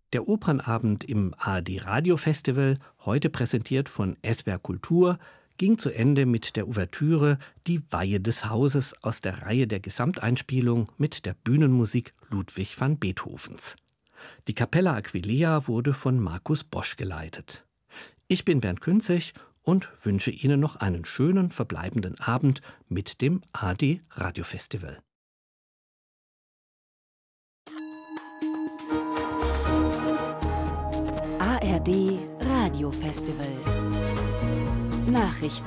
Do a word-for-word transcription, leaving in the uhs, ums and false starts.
Der Opernabend im A R D-Radio-Festival, heute präsentiert von S W R Kultur, ging zu Ende mit der Ouvertüre »Die Weihe des Hauses« aus der Reihe der Gesamteinspielung mit der Bühnenmusik Ludwig van Beethovens. Die Capella Aquileia wurde von Markus Bosch geleitet. Ich bin Bernd Künzig und wünsche Ihnen noch einen schönen verbleibenden Abend mit dem A R D-Radio-Festival. A R D Radio Festival. Nachrichten